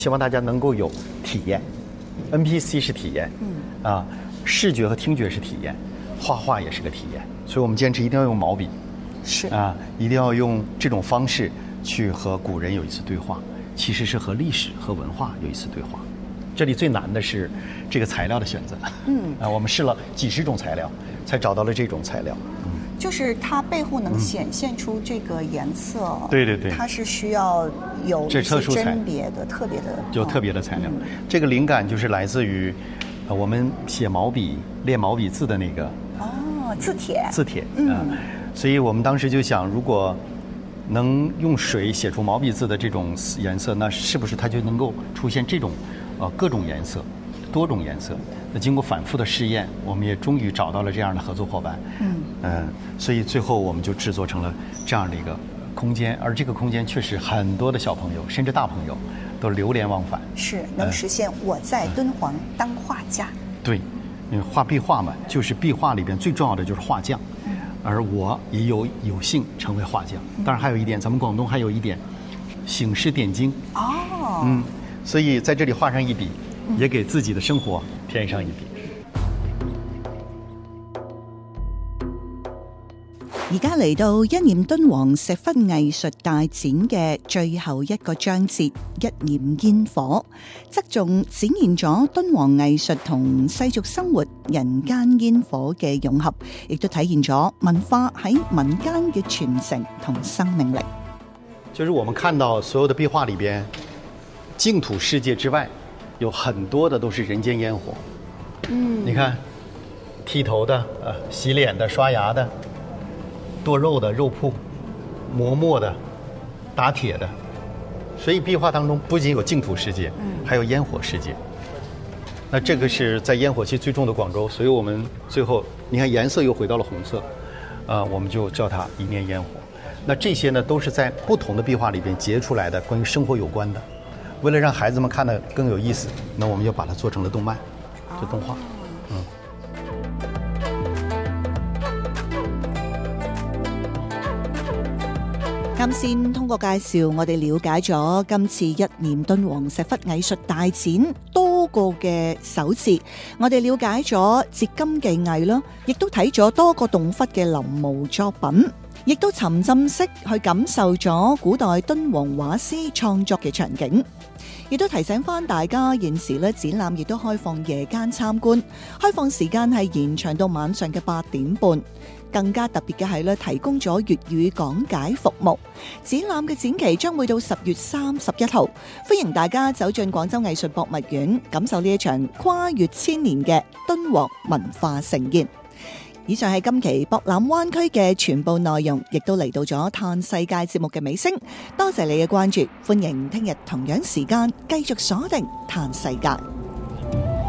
希望大家能够有体验 ，NPC 是体验，视觉和听觉是体验，画画也是个体验，所以我们坚持一定要用毛笔， 是一定要用这种方式去和古人有一次对话，其实是和历史和文化有一次对话。这里最难的是这个材料的选择，我们试了几十种材料，才找到了这种材料。 就是它背后能显现出这个颜色， 对对对， 它是需要有一些甄别的、特别的， 有特别的材料。这个灵感就是来自于我们写毛笔、练毛笔字的那个字帖， 所以我们当时就想，如果能用水写出毛笔字的这种颜色，那是不是它就能够出现这种各种颜色、多种颜色？那经过反复的试验，我们也终于找到了这样的合作伙伴。所以最后我们就制作成了这样的一个空间，而这个空间确实很多的小朋友甚至大朋友都流连忘返， 是能实现我在敦煌当画家。 对，因为画壁画嘛，就是壁画里边最重要的就是画匠，而我也有幸成为画匠。当然还有一点，咱们广东还有一点醒狮点睛所以在这里画上一笔，也給自己的生活添上一筆。 而家嚟到一念敦煌石窟藝術大展嘅最後一個章節，一念煙火，側重展現咗敦煌藝術同世俗生活人間煙火嘅融合，亦都體現咗文化喺民間嘅傳承同生命力。 就是我們看到所有的壁畫裏邊，淨土世界之外，有很多的都是人間煙火。你看，剃頭的、洗臉的、刷牙的。剁肉的肉鋪，磨墨的，打鐵的，所以壁畫當中不僅有淨土世界，還有煙火世界。那這個是在煙火氣最重的廣州，所以我們最後你看顏色又回到了紅色，我們就叫它一念煙火。那這些呢都是在不同的壁畫裏邊結出來的關於生活有關的。為了讓孩子們看得更有意思，那我們就把它做成了動漫，做動畫。 啱先通過介紹，我哋了解咗今次一念敦煌石窟藝術大展多個嘅首次，我哋了解咗折金技藝啦，亦都睇咗多個洞窟嘅臨摹作品，亦都沉浸式去感受咗古代敦煌畫師創作嘅場景，亦都提醒翻大家，現時咧展覽亦都開放夜間參觀，開放時間係延長到晚上嘅8點半。更加特別嘅係咧，提供咗粵語講解服務。展覽嘅展期將會到10月31號，歡迎大家走進廣州藝術博物院，感受呢一場跨越千年嘅敦煌文化盛宴。以上係今期博覽灣區嘅全部內容，亦都嚟到咗嘆世界節目嘅尾聲。多謝你嘅關注，歡迎聽日同樣時間繼續鎖定嘆世界。